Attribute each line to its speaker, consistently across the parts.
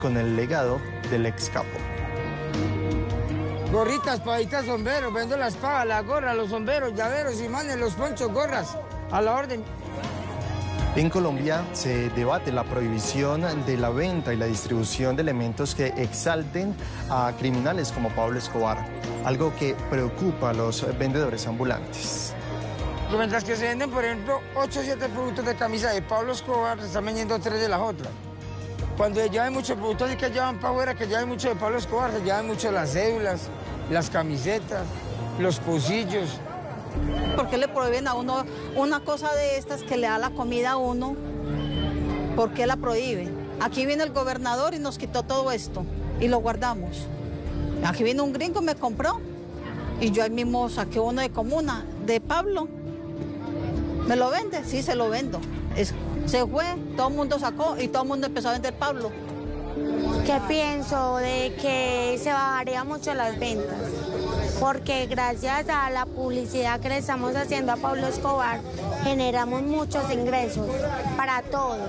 Speaker 1: con el legado del ex capo.
Speaker 2: Gorritas, pavaditas, sombreros, vendo la espada, la gorra, los sombreros, llaveros, imanes, los ponchos, gorras, a la orden.
Speaker 1: En Colombia se debate la prohibición de la venta y la distribución de elementos que exalten a criminales como Pablo Escobar, algo que preocupa a los vendedores ambulantes.
Speaker 2: Mientras que se venden, por ejemplo, 8 o 7 productos de camisa de Pablo Escobar, se están vendiendo 3 de las otras. Cuando ya hay muchos productos que llevan para afuera, que llevan mucho de Pablo Escobar, se llevan mucho las cédulas, las camisetas, los pocillos.
Speaker 3: ¿Por qué le prohíben a uno una cosa de estas que le da la comida a uno? ¿Por qué la prohíben? Aquí viene el gobernador y nos quitó todo esto y lo guardamos. Aquí vino un gringo, me compró y yo ahí mismo saqué uno de comuna, de Pablo. ¿Me lo vende? Sí, se lo vendo. Se fue, todo el mundo sacó y todo el mundo empezó a vender Pablo.
Speaker 4: ¿Qué pienso? De que se bajaría mucho las ventas, porque gracias a la publicidad que le estamos haciendo a Pablo Escobar, generamos muchos ingresos para todos.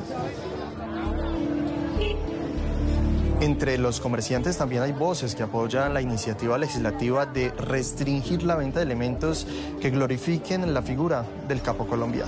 Speaker 1: Entre los comerciantes también hay voces que apoyan la iniciativa legislativa de restringir la venta de elementos que glorifiquen la figura del capo colombiano.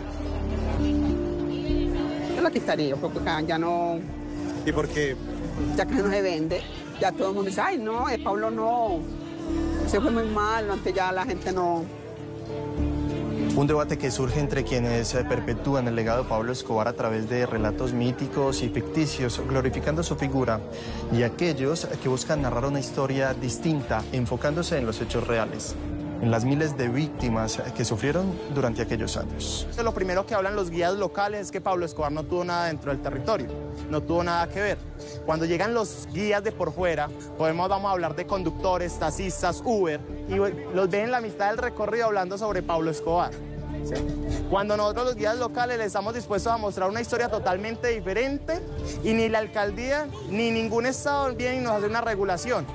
Speaker 5: Yo la quitaría porque ya no...
Speaker 1: ¿Y por qué?
Speaker 5: Ya que no se vende, ya todo el mundo dice, ay no, Pablo no, se fue muy mal, antes ya la gente no...
Speaker 1: Un debate que surge entre quienes perpetúan el legado de Pablo Escobar a través de relatos míticos y ficticios, glorificando su figura, y aquellos que buscan narrar una historia distinta, enfocándose en los hechos reales, en las miles de víctimas que sufrieron durante aquellos años.
Speaker 6: Lo primero que hablan los guías locales es que Pablo Escobar no tuvo nada dentro del territorio, no tuvo nada que ver. Cuando llegan los guías de por fuera, vamos a hablar de conductores, taxistas, Uber, y los ven en la mitad del recorrido hablando sobre Pablo Escobar. ¿Sí? Cuando nosotros los guías locales les estamos dispuestos a mostrar una historia totalmente diferente y ni la alcaldía ni ningún estado viene y nos hace una regulación.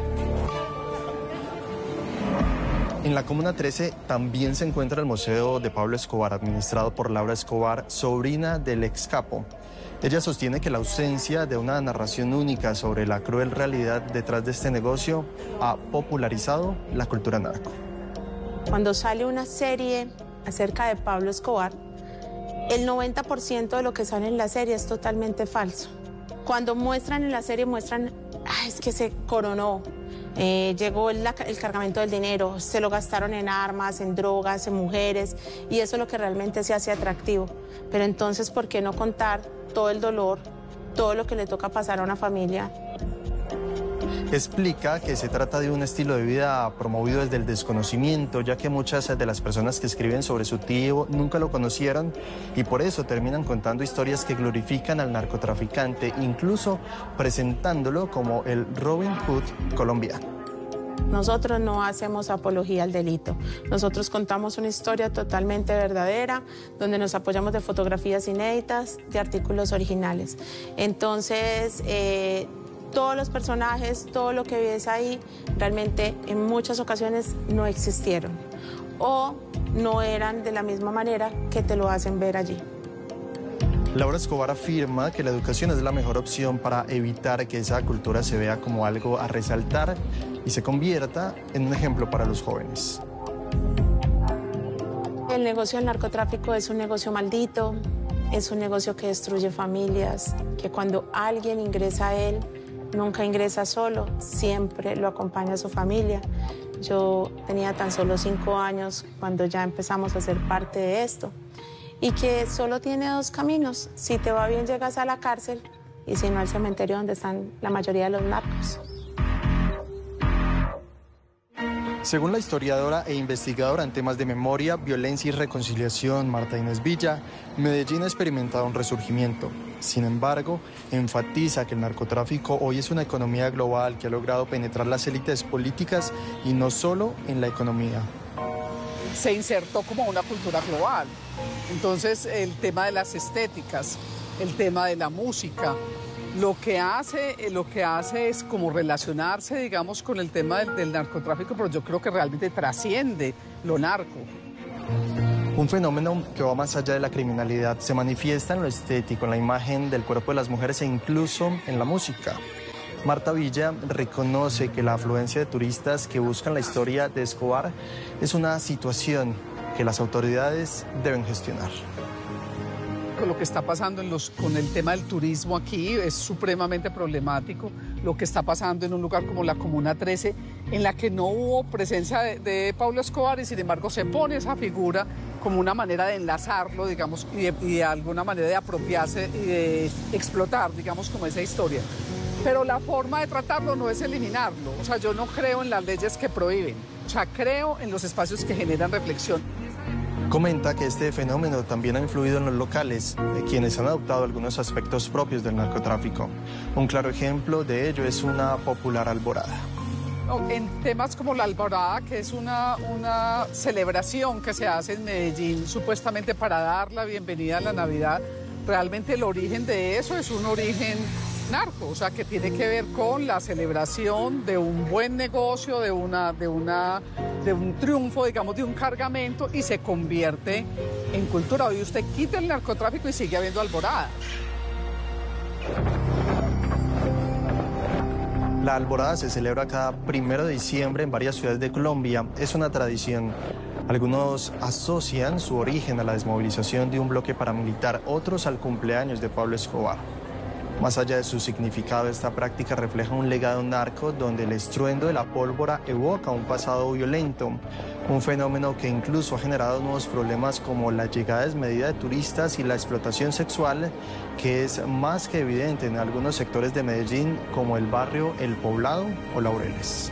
Speaker 1: En la Comuna 13 también se encuentra el Museo de Pablo Escobar, administrado por Laura Escobar, sobrina del ex capo. Ella sostiene que la ausencia de una narración única sobre la cruel realidad detrás de este negocio ha popularizado la cultura narco.
Speaker 7: Cuando sale una serie acerca de Pablo Escobar, el 90% de lo que sale en la serie es totalmente falso. Cuando muestran en la serie, muestran, es que se coronó, llegó el cargamento del dinero, se lo gastaron en armas, en drogas, en mujeres, y eso es lo que realmente se hace atractivo. Pero entonces, ¿por qué no contar todo el dolor, todo lo que le toca pasar a una familia?
Speaker 1: Explica que se trata de un estilo de vida promovido desde el desconocimiento, ya que muchas de las personas que escriben sobre su tío nunca lo conocieron y por eso terminan contando historias que glorifican al narcotraficante, incluso presentándolo como el Robin Hood colombiano.
Speaker 7: Nosotros no hacemos apología al delito. Nosotros contamos una historia totalmente verdadera, donde nos apoyamos de fotografías inéditas, de artículos originales. Entonces, todos los personajes, todo lo que ves ahí, realmente en muchas ocasiones no existieron o no eran de la misma manera que te lo hacen ver allí.
Speaker 1: Laura Escobar afirma que la educación es la mejor opción para evitar que esa cultura se vea como algo a resaltar y se convierta en un ejemplo para los jóvenes.
Speaker 7: El negocio del narcotráfico es un negocio maldito, es un negocio que destruye familias, que cuando alguien ingresa a él, nunca ingresa solo, siempre lo acompaña a su familia. Yo tenía tan solo 5 años cuando ya empezamos a ser parte de esto. Y que solo tiene 2 caminos. Si te va bien, llegas a la cárcel, y si no, al cementerio donde están la mayoría de los narcos.
Speaker 1: Según la historiadora e investigadora en temas de memoria, violencia y reconciliación, Marta Inés Villa, Medellín ha experimentado un resurgimiento. Sin embargo, enfatiza que el narcotráfico hoy es una economía global que ha logrado penetrar las élites políticas y no solo en la economía.
Speaker 5: Se insertó como una cultura global. Entonces, el tema de las estéticas, el tema de la música, lo que hace es como relacionarse, digamos, con el tema del narcotráfico, pero yo creo que realmente trasciende lo narco.
Speaker 1: Un fenómeno que va más allá de la criminalidad se manifiesta en lo estético, en la imagen del cuerpo de las mujeres e incluso en la música. Marta Villa reconoce que la afluencia de turistas que buscan la historia de Escobar es una situación que las autoridades deben gestionar.
Speaker 5: Lo que está pasando con el tema del turismo aquí es supremamente problemático. Lo que está pasando en un lugar como la Comuna 13, en la que no hubo presencia de Pablo Escobar y sin embargo se pone esa figura como una manera de enlazarlo, digamos, y de alguna manera de apropiarse y de explotar, digamos, como esa historia. Pero la forma de tratarlo no es eliminarlo. O sea, yo no creo en las leyes que prohíben. O sea, creo en los espacios que generan reflexión.
Speaker 1: Comenta que este fenómeno también ha influido en los locales, quienes han adoptado algunos aspectos propios del narcotráfico. Un claro ejemplo de ello es una popular alborada.
Speaker 5: En temas como la alborada, que es una celebración que se hace en Medellín supuestamente para dar la bienvenida a la Navidad, realmente el origen de eso es un origen narco, o sea, que tiene que ver con la celebración de un buen negocio, de un triunfo, digamos, de un cargamento, y se convierte en cultura. Hoy usted quita el narcotráfico y sigue habiendo alborada.
Speaker 1: La alborada se celebra cada 1 de diciembre en varias ciudades de Colombia. Es una tradición. Algunos asocian su origen a la desmovilización de un bloque paramilitar, otros al cumpleaños de Pablo Escobar. Más allá de su significado, esta práctica refleja un legado narco donde el estruendo de la pólvora evoca un pasado violento, un fenómeno que incluso ha generado nuevos problemas como la llegada desmedida de turistas y la explotación sexual, que es más que evidente en algunos sectores de Medellín como el barrio El Poblado o Laureles.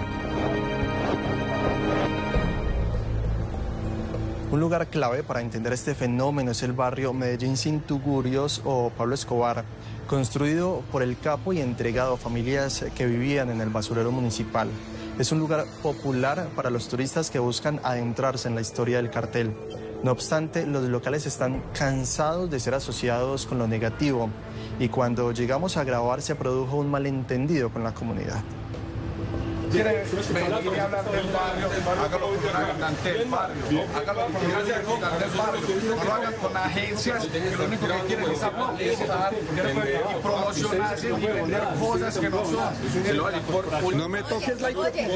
Speaker 1: Un lugar clave para entender este fenómeno es el barrio Medellín Sin Tugurios o Pablo Escobar, construido por el capo y entregado a familias que vivían en el basurero municipal. Es un lugar popular para los turistas que buscan adentrarse en la historia del cartel. No obstante, los locales están cansados de ser asociados con lo negativo y cuando llegamos a grabar se produjo un malentendido con la comunidad.
Speaker 8: ¿Quiere venir a hablar del barrio? Hágalo con un habitante del barrio. Hágalo con un habitante del barrio. No lo hagan con agencias que lo único que quieren es apostar y promocionarse y vender cosas que no son. No me toques la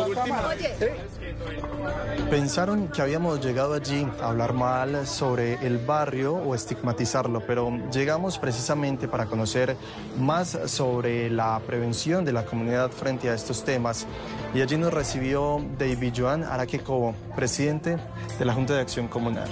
Speaker 1: Pensaron que habíamos llegado allí a hablar mal sobre el barrio o estigmatizarlo, pero llegamos precisamente para conocer más sobre la prevención de la comunidad frente a estos temas. Y allí nos recibió David Joan Araque Cobo, presidente de la Junta de Acción Comunal.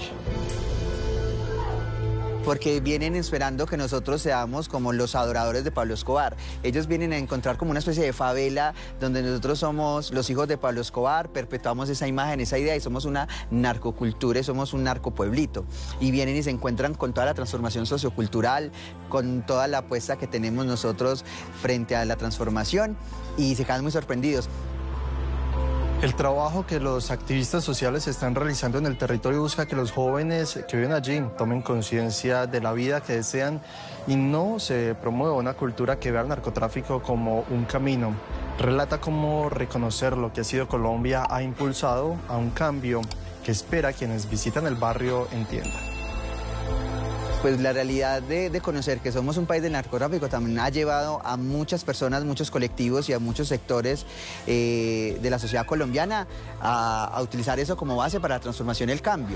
Speaker 9: Porque vienen esperando que nosotros seamos como los adoradores de Pablo Escobar. Ellos vienen a encontrar como una especie de favela donde nosotros somos los hijos de Pablo Escobar, perpetuamos esa imagen, esa idea y somos una narcocultura y somos un narcopueblito. Y vienen y se encuentran con toda la transformación sociocultural, con toda la apuesta que tenemos nosotros frente a la transformación y se quedan muy sorprendidos.
Speaker 1: El trabajo que los activistas sociales están realizando en el territorio busca que los jóvenes que viven allí tomen conciencia de la vida que desean y no se promueva una cultura que vea el narcotráfico como un camino. Relata cómo reconocer lo que ha sido Colombia ha impulsado a un cambio que espera quienes visitan el barrio entiendan.
Speaker 9: Pues la realidad de conocer que somos un país del narcotráfico también ha llevado a muchas personas, muchos colectivos y a muchos sectores de la sociedad colombiana a utilizar eso como base para la transformación y el cambio.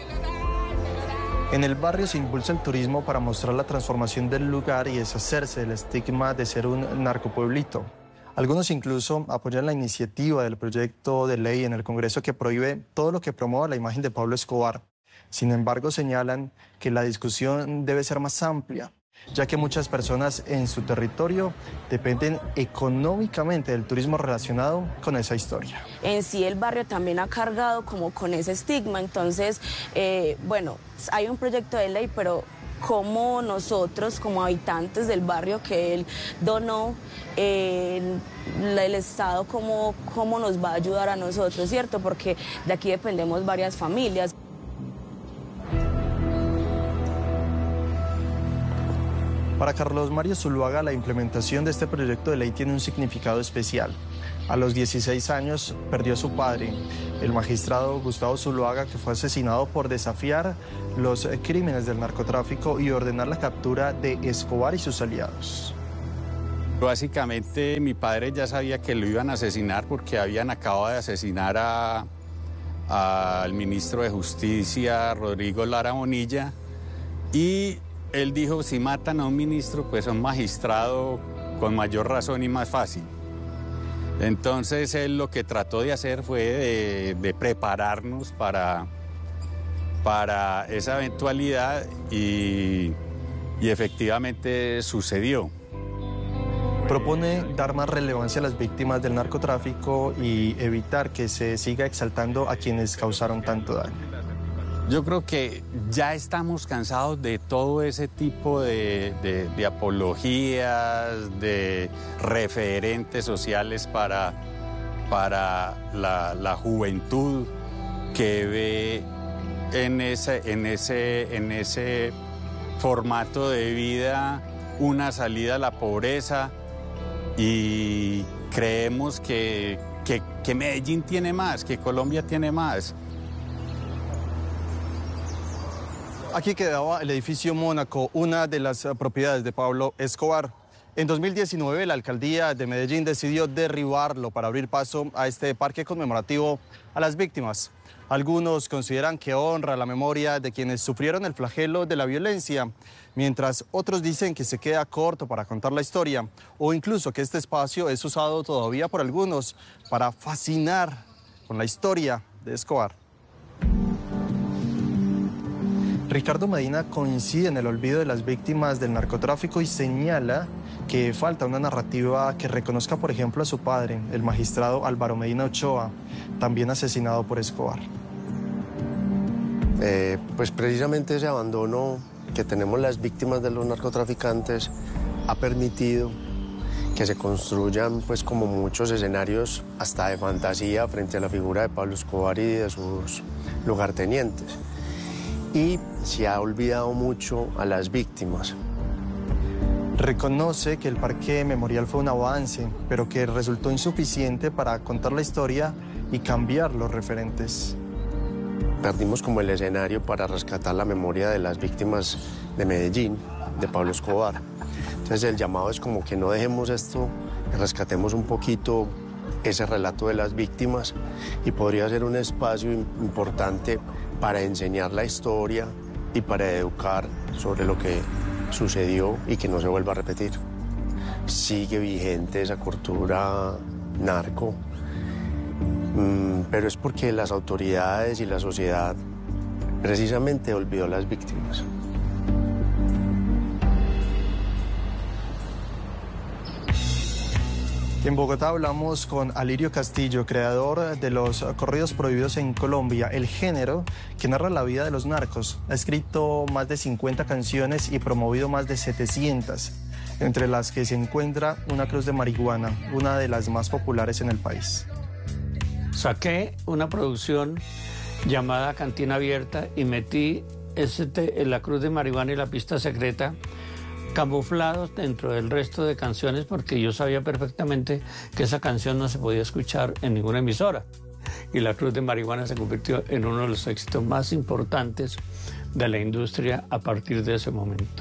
Speaker 1: En el barrio se impulsa el turismo para mostrar la transformación del lugar y deshacerse del estigma de ser un narcopueblito. Algunos incluso apoyan la iniciativa del proyecto de ley en el Congreso que prohíbe todo lo que promueva la imagen de Pablo Escobar. Sin embargo, señalan que la discusión debe ser más amplia, ya que muchas personas en su territorio dependen económicamente del turismo relacionado con esa historia.
Speaker 10: En sí el barrio también ha cargado como con ese estigma, entonces, bueno, hay un proyecto de ley, pero como nosotros, como habitantes del barrio que él donó, el Estado cómo nos va a ayudar a nosotros, ¿cierto? Porque de aquí dependemos varias familias.
Speaker 1: Para Carlos Mario Zuluaga, la implementación de este proyecto de ley tiene un significado especial. A los 16 años perdió a su padre, el magistrado Gustavo Zuluaga, que fue asesinado por desafiar los crímenes del narcotráfico y ordenar la captura de Escobar y sus aliados.
Speaker 11: Básicamente mi padre ya sabía que lo iban a asesinar porque habían acabado de asesinar al ministro de Justicia, Rodrigo Lara Bonilla, y él dijo, si matan a un ministro, pues a un magistrado con mayor razón y más fácil. Entonces él lo que trató de hacer fue de prepararnos para esa eventualidad y efectivamente sucedió.
Speaker 1: Propone dar más relevancia a las víctimas del narcotráfico y evitar que se siga exaltando a quienes causaron tanto daño.
Speaker 11: Yo creo que ya estamos cansados de todo ese tipo de apologías, de referentes sociales para la juventud que ve en ese formato de vida una salida a la pobreza, y creemos que Medellín tiene más, que Colombia tiene más.
Speaker 1: Aquí quedaba el edificio Mónaco, una de las propiedades de Pablo Escobar. En 2019 la alcaldía de Medellín decidió derribarlo para abrir paso a este parque conmemorativo a las víctimas. Algunos consideran que honra la memoria de quienes sufrieron el flagelo de la violencia, mientras otros dicen que se queda corto para contar la historia, o incluso que este espacio es usado todavía por algunos para fascinar con la historia de Escobar. Ricardo Medina coincide en el olvido de las víctimas del narcotráfico y señala que falta una narrativa que reconozca, por ejemplo, a su padre, el magistrado Álvaro Medina Ochoa, también asesinado por Escobar.
Speaker 12: Pues precisamente ese abandono que tenemos las víctimas de los narcotraficantes ha permitido que se construyan pues como muchos escenarios hasta de fantasía frente a la figura de Pablo Escobar y de sus lugartenientes. Y se ha olvidado mucho a las víctimas.
Speaker 1: Reconoce que el Parque Memorial fue un avance, pero que resultó insuficiente para contar la historia y cambiar los referentes.
Speaker 12: Perdimos como el escenario para rescatar la memoria de las víctimas de Medellín, de Pablo Escobar. Entonces el llamado es como que no dejemos esto, que rescatemos un poquito ese relato de las víctimas, y podría ser un espacio importante para enseñar la historia y para educar sobre lo que sucedió y que no se vuelva a repetir. Sigue vigente esa cultura narco, pero es porque las autoridades y la sociedad precisamente olvidó a las víctimas.
Speaker 1: En Bogotá hablamos con Alirio Castillo, creador de los corridos prohibidos en Colombia, el género que narra la vida de los narcos. Ha escrito más de 50 canciones y promovido más de 700, entre las que se encuentra Una cruz de marihuana, una de las más populares en el país.
Speaker 13: Saqué una producción llamada Cantina Abierta y metí la cruz de marihuana y la pista secreta camuflados dentro del resto de canciones, porque yo sabía perfectamente que esa canción no se podía escuchar en ninguna emisora. Y la cruz de marihuana se convirtió en uno de los éxitos más importantes de la industria a partir de ese momento.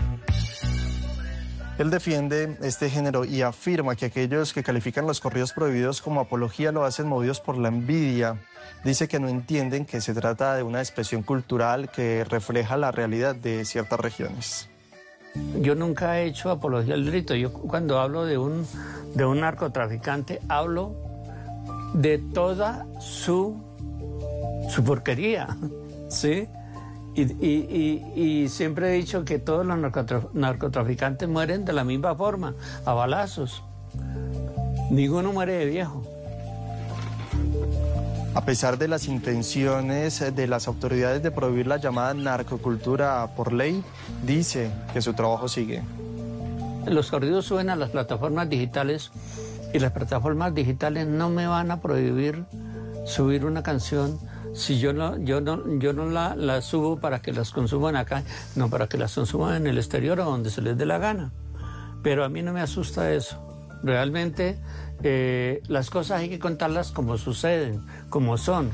Speaker 1: Él defiende este género y afirma que aquellos que califican los corridos prohibidos como apología lo hacen movidos por la envidia. Dice que no entienden que se trata de una expresión cultural que refleja la realidad de ciertas regiones.
Speaker 13: Yo nunca he hecho apología al delito. Yo cuando hablo de un narcotraficante hablo de toda su porquería, ¿sí? Y siempre he dicho que todos los narcotraficantes mueren de la misma forma, a balazos. Ninguno muere de viejo.
Speaker 1: A pesar de las intenciones de las autoridades de prohibir la llamada narcocultura por ley, dice que su trabajo sigue.
Speaker 13: Los corridos suben a las plataformas digitales y las plataformas digitales no me van a prohibir subir una canción si yo no la subo para que las consuman acá, no para que las consuman en el exterior o donde se les dé la gana. Pero a mí no me asusta eso. Realmente las cosas hay que contarlas como suceden, como son.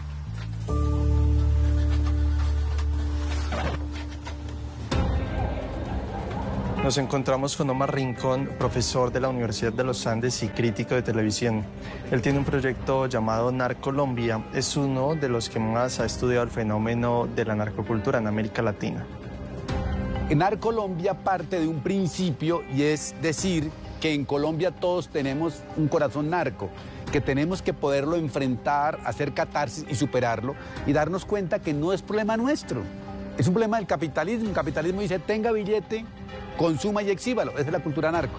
Speaker 1: Nos encontramos con Omar Rincón, profesor de la Universidad de los Andes y crítico de televisión. Él tiene un proyecto llamado Narcolombia. Es uno de los que más ha estudiado el fenómeno de la narcocultura en América Latina.
Speaker 14: Narcolombia parte de un principio y es decir que en Colombia todos tenemos un corazón narco, que tenemos que poderlo enfrentar, hacer catarsis y superarlo y darnos cuenta que no es problema nuestro, es un problema del capitalismo. El capitalismo dice tenga billete, consuma y exhíbalo. Esa es la cultura narco.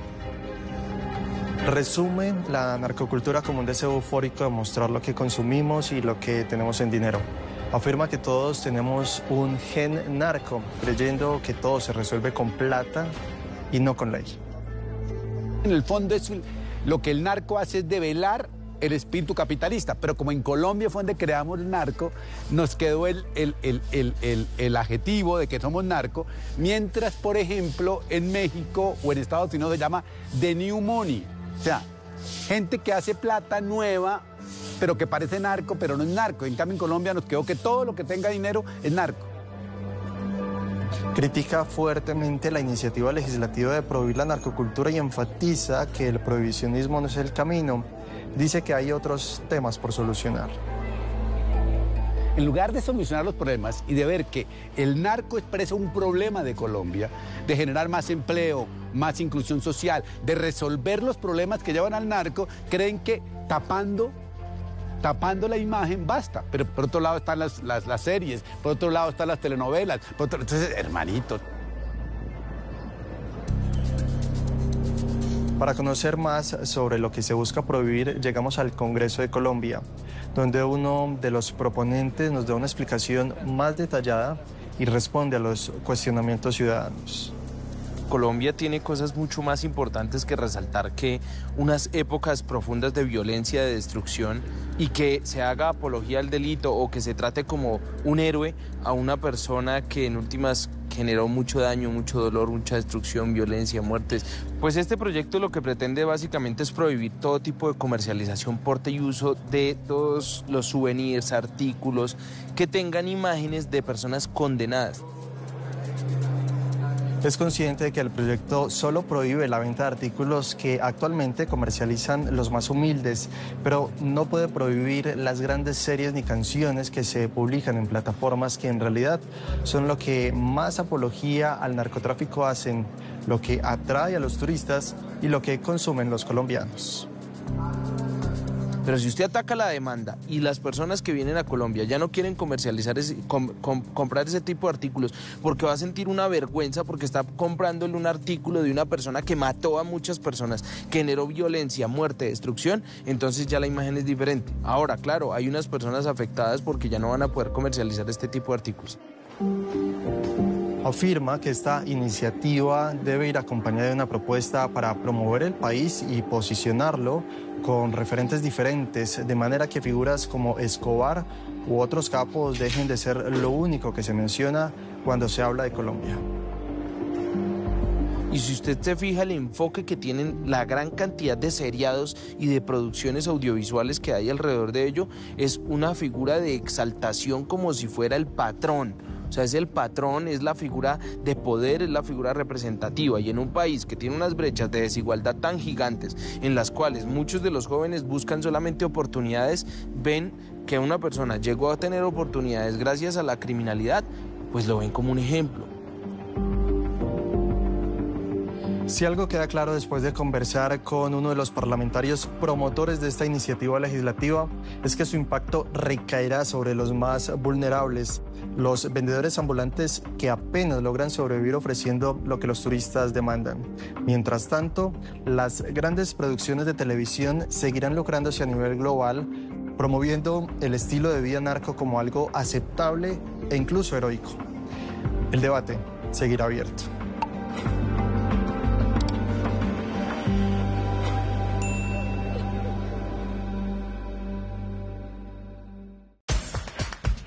Speaker 1: Resume la narcocultura como un deseo eufórico de mostrar lo que consumimos y lo que tenemos en dinero. Afirma que todos tenemos un gen narco, creyendo que todo se resuelve con plata y no con ley.
Speaker 14: En el fondo lo que el narco hace es develar el espíritu capitalista, pero como en Colombia fue donde creamos el narco, nos quedó el adjetivo de que somos narco, mientras, por ejemplo, en México o en Estados Unidos se llama the new money, o sea, gente que hace plata nueva, pero que parece narco, pero no es narco. En cambio, en Colombia nos quedó que todo lo que tenga dinero es narco.
Speaker 1: Critica fuertemente la iniciativa legislativa de prohibir la narcocultura y enfatiza que el prohibicionismo no es el camino. Dice que hay otros temas por solucionar.
Speaker 14: En lugar de solucionar los problemas y de ver que el narco expresa un problema de Colombia, de generar más empleo, más inclusión social, de resolver los problemas que llevan al narco, creen que tapando la imagen basta. Pero por otro lado están las series, por otro lado están las telenovelas. Entonces, hermanito.
Speaker 1: Para conocer más sobre lo que se busca prohibir, llegamos al Congreso de Colombia, donde uno de los proponentes nos da una explicación más detallada y responde a los cuestionamientos ciudadanos.
Speaker 15: Colombia tiene cosas mucho más importantes que resaltar que unas épocas profundas de violencia, de destrucción, y que se haga apología al delito o que se trate como un héroe a una persona que en últimas generó mucho daño, mucho dolor, mucha destrucción, violencia, muertes. Pues este proyecto lo que pretende básicamente es prohibir todo tipo de comercialización, porte y uso de todos los souvenirs, artículos que tengan imágenes de personas condenadas.
Speaker 1: Es consciente de que el proyecto solo prohíbe la venta de artículos que actualmente comercializan los más humildes, pero no puede prohibir las grandes series ni canciones que se publican en plataformas que en realidad son lo que más apología al narcotráfico hacen, lo que atrae a los turistas y lo que consumen los colombianos.
Speaker 15: Pero si usted ataca la demanda y las personas que vienen a Colombia ya no quieren comercializar, comprar ese tipo de artículos porque va a sentir una vergüenza porque está comprándole un artículo de una persona que mató a muchas personas, que generó violencia, muerte, destrucción, entonces ya la imagen es diferente. Ahora, claro, hay unas personas afectadas porque ya no van a poder comercializar este tipo de artículos.
Speaker 1: Afirma que esta iniciativa debe ir acompañada de una propuesta para promover el país y posicionarlo con referentes diferentes, de manera que figuras como Escobar u otros capos dejen de ser lo único que se menciona cuando se habla de Colombia.
Speaker 15: Y si usted se fija el enfoque que tienen la gran cantidad de seriados y de producciones audiovisuales que hay alrededor de ello, es una figura de exaltación como si fuera el patrón. O sea, es el patrón, es la figura de poder, es la figura representativa. Y en un país que tiene unas brechas de desigualdad tan gigantes, en las cuales muchos de los jóvenes buscan solamente oportunidades, ven que una persona llegó a tener oportunidades gracias a la criminalidad, pues lo ven como un ejemplo.
Speaker 1: Si algo queda claro después de conversar con uno de los parlamentarios promotores de esta iniciativa legislativa, es que su impacto recaerá sobre los más vulnerables, los vendedores ambulantes que apenas logran sobrevivir ofreciendo lo que los turistas demandan. Mientras tanto, las grandes producciones de televisión seguirán lucrándose a nivel global, promoviendo el estilo de vida narco como algo aceptable e incluso heroico. El debate seguirá abierto.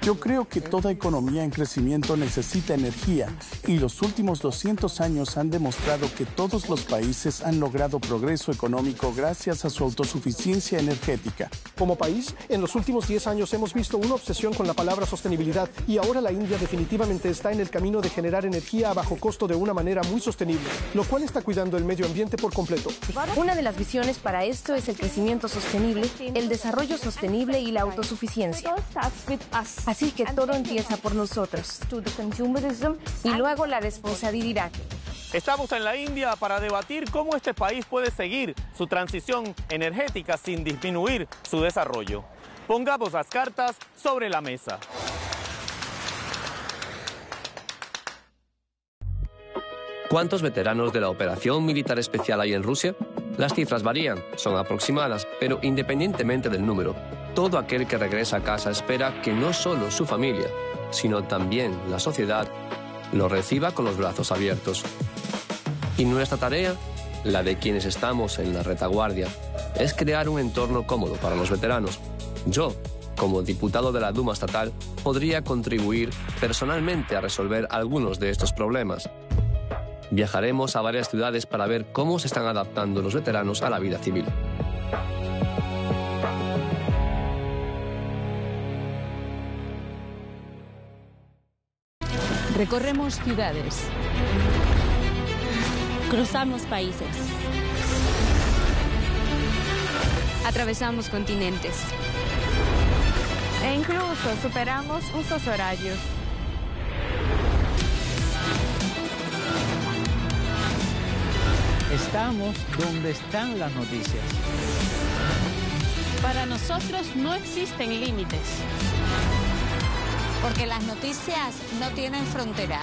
Speaker 16: Yo creo que toda economía en crecimiento necesita energía y los últimos 200 años han demostrado que todos los países han logrado progreso económico gracias a su autosuficiencia energética.
Speaker 17: Como país, en los últimos 10 años hemos visto una obsesión con la palabra sostenibilidad y ahora la India definitivamente está en el camino de generar energía a bajo costo de una manera muy sostenible, lo cual está cuidando el medio ambiente por completo.
Speaker 18: Una de las visiones para esto es el crecimiento sostenible, el desarrollo sostenible y la autosuficiencia. Así que todo empieza por nosotros. Y luego la responsabilidad.
Speaker 19: Estamos en la India para debatir cómo este país puede seguir su transición energética sin disminuir su desarrollo. Pongamos las cartas sobre la mesa.
Speaker 20: ¿Cuántos veteranos de la operación militar especial hay en Rusia? Las cifras varían, son aproximadas, pero independientemente del número, todo aquel que regresa a casa espera que no solo su familia, sino también la sociedad, lo reciba con los brazos abiertos. Y nuestra tarea, la de quienes estamos en la retaguardia, es crear un entorno cómodo para los veteranos. Yo, como diputado de la Duma estatal, podría contribuir personalmente a resolver algunos de estos problemas. Viajaremos a varias ciudades para ver cómo se están adaptando los veteranos a la vida civil.
Speaker 21: Recorremos ciudades.
Speaker 22: Cruzamos países.
Speaker 21: Atravesamos continentes.
Speaker 22: E incluso superamos usos horarios.
Speaker 23: Estamos donde están las noticias.
Speaker 24: Para nosotros no existen límites.
Speaker 25: Porque las noticias no tienen fronteras.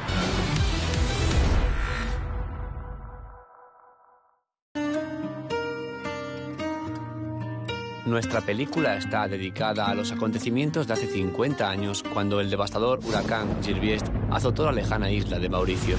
Speaker 20: Nuestra película está dedicada a los acontecimientos de hace 50 años, cuando el devastador huracán Girviest azotó la lejana isla de Mauricio.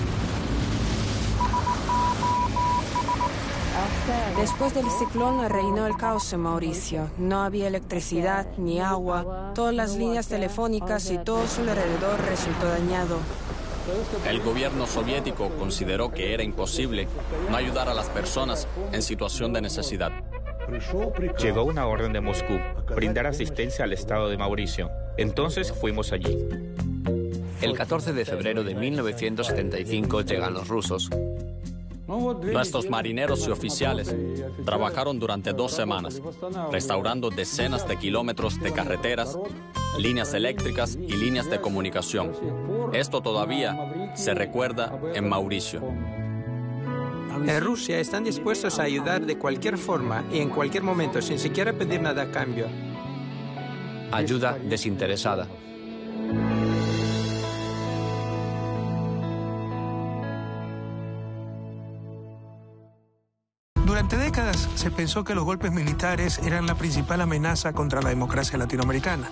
Speaker 26: Después del ciclón reinó el caos en Mauricio. No había electricidad ni agua. Todas las líneas telefónicas y todo su alrededor resultó dañado.
Speaker 27: El gobierno soviético consideró que era imposible no ayudar a las personas en situación de necesidad.
Speaker 28: Llegó una orden de Moscú, brindar asistencia al estado de Mauricio. Entonces fuimos allí.
Speaker 20: El 14 de febrero de 1975 llegan los rusos.
Speaker 27: Nuestros marineros y oficiales trabajaron durante 2 semanas, restaurando decenas de kilómetros de carreteras, líneas eléctricas y líneas de comunicación. Esto todavía se recuerda en Mauricio.
Speaker 29: En Rusia están dispuestos a ayudar de cualquier forma y en cualquier momento, sin siquiera pedir nada a cambio.
Speaker 20: Ayuda desinteresada.
Speaker 30: Durante décadas se pensó que los golpes militares eran la principal amenaza contra la democracia latinoamericana.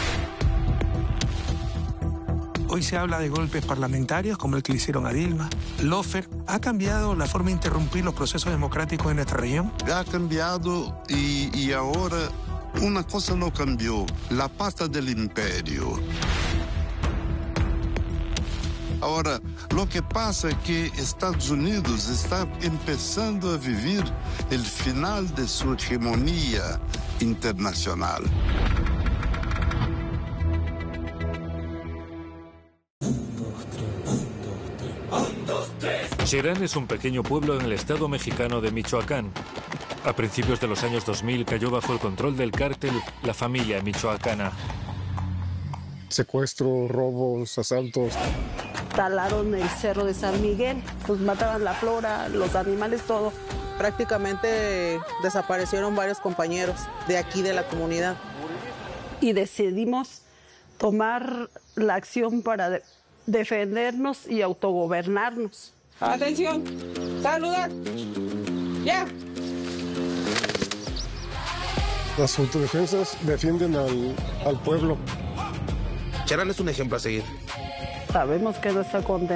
Speaker 30: Hoy se habla de golpes parlamentarios, como el que le hicieron a Dilma. Lofer ha cambiado la forma de interrumpir los procesos democráticos en nuestra región.
Speaker 31: Ha cambiado y ahora una cosa no cambió, la pata del imperio. Ahora, lo que pasa es que Estados Unidos está empezando a vivir el final de su hegemonía internacional.
Speaker 32: Cherán es un pequeño pueblo en el estado mexicano de Michoacán. A principios de los años 2000 cayó bajo el control del cártel La Familia Michoacana.
Speaker 33: Secuestros, robos, asaltos.
Speaker 34: Talaron el cerro de San Miguel, pues mataban la flora, los animales, todo.
Speaker 35: Prácticamente desaparecieron varios compañeros de aquí de la comunidad.
Speaker 34: Y decidimos tomar la acción para defendernos y autogobernarnos.
Speaker 35: Atención, saludar. Ya.
Speaker 33: Las autodefensas defienden al pueblo.
Speaker 36: Cherán es un ejemplo a seguir.
Speaker 34: Sabemos que no está condenado.